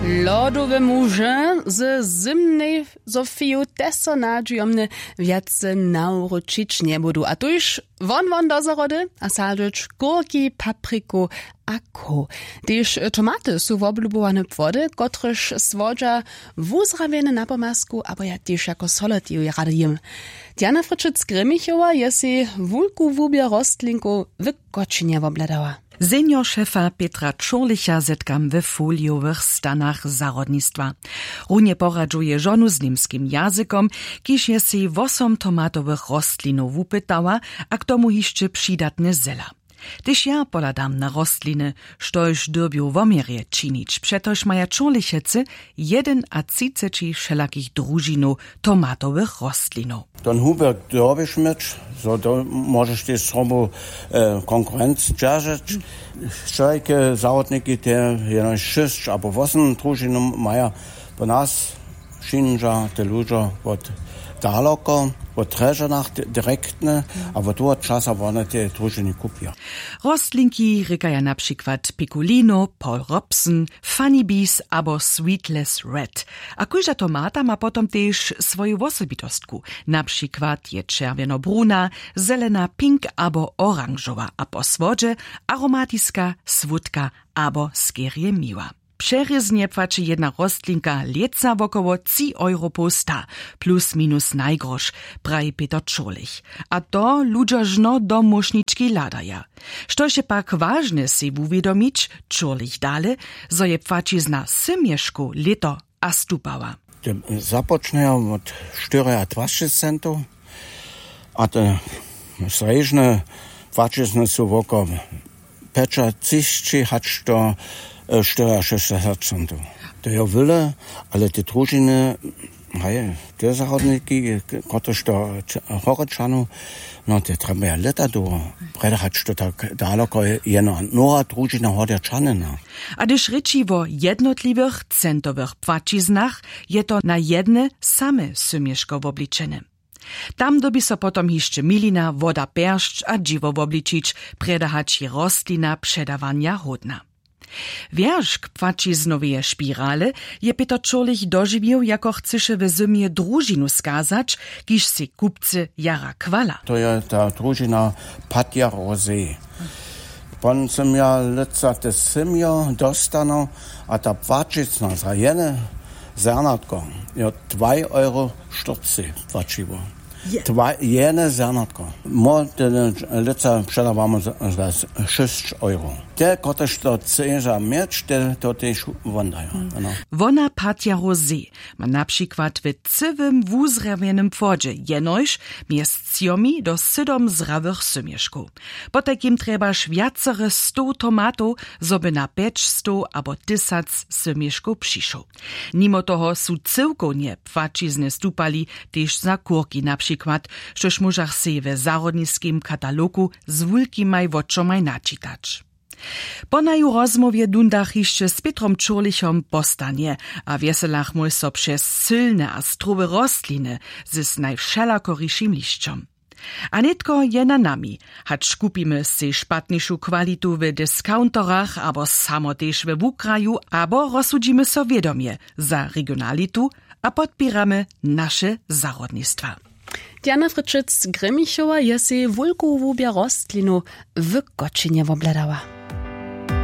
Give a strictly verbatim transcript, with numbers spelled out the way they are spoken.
Lodowe muže z zimnej Sofiju teso nadžujomne viace nauročić nebudu. A tu już von von do zarody, a sadžić gurki, papriku a ko. Tyż tomaty są woblubowane wody, kotryż słodza wuzrawiene na pomasku, abo ja tyż jako solotiju rady jem. Diana Fritschic-Grimmichowa je si wulku wubie rostlinku w kočinie wobladała. Senior szefa Petra Czurlicha zetkam we foliowych stanach zarodnictwa. Runie poradżuje żonu z niemskim jazykom, kiż je si wosom tomatowych rostlinów wupytała, a k tomu hiszczy przydatne zela. Tyż ja poladam na rostliny, štož dyrbiu womierje činić, przetoż maja Czurlichece jeden a ciceci wszelakich drużinów tomatowych rostlinów. Dann Huber dyrbisch mit, so da możesz też sobie e, konkurenz dżarzyć. Wszelkie zarodniki, te jeno sześć albo osiem drużinów maja po nas szynża, te ludzie od daleko, od treża nach direktne, a dort czasa one te drużyny kupią. Rostlinki rykaja na przykład Piccolino, Paul Robson, Funny Bees abo Sweetless Red. A kujża tomata ma potom też swoją osobitostku. Na przykład je czerwieno-bruna, zelena, pink abo oranżowa, a po swodzie aromatiska, słodka abo skierje miła. Przeryznie płaci jedna rostlinka lieca wokoło trzy euro po sta, plus minus najgrosz, praje Peter Czurlich. A to ludzie żno do muszniczki ladaja. Što się pak ważne si uwiadomić, Czurlich dale, zo je płaci zna symieszku lito a stupała. Zapoczneją od cztery dwadzieścia centów, a te sreżne płaci zna su wokoło pecza ciszczy, hacz to cztery sześćdziesiąt centów. To ja wyle, ale te drużyny, hej, te zachodniki, kotryż to Horyczanu, no te trzeba ja lata do, predachać to tak daleko jeno, nora drużyna Horyczanina. A gdyż ryci wo jednotliwych centowych płaciznach, je to na jedne same symieszko obliczene. Tam dobi so potom hišće milina, woda, peršć a dziwo obličić, predahać je rostlina przedawania hodna. Wierzch płaciznowe spirale je Peter Czurlich dożywił, jako chceše w zimie drużinu skazać, kiż si kupcy jara kwala. To jest ta drużyna Patja Rosé. Pon sam ja leca te simio dostano, a ta płacizna za jene zernatko je dwa euro czterdzieści płaciło. Dwa, jene zernatko. Mo ten leca przedawamy za sześć euro. Te, kotryż to chcesz mieć, te to też wondają. Wona Patja Rosé ma na przykład w cywym wuzrawionym płodzie jenoś między ciomi do sydom zrawych symieszków. Po takim trebaż wiacere sto tomatów, zoby na pięćset albo tysac symieszków przyszło. Mimo toho su cywkonie płacizny stupali też za kurki na przykład, štož mužach si w zarodniskim katalogu z wulkimaj woczomaj načitać. Po naju rozmowie dundach jeszcze z Petrom Czurlichom postanie, a wieselach mój so przez sylne a struwe rostliny z najwszelakoryszym liszczom. A netko je na nami, hacz kupimy si szpatniejszą kwalitu w discounterach, abo samo też w wukraju, abo rozsudzimy so wiedomie za regionalitu, a podpieramy nasze zarodnictwa. Diana Fritschic-Grimmichowa je si wulku wubie rostlinu w kočinie wobladała.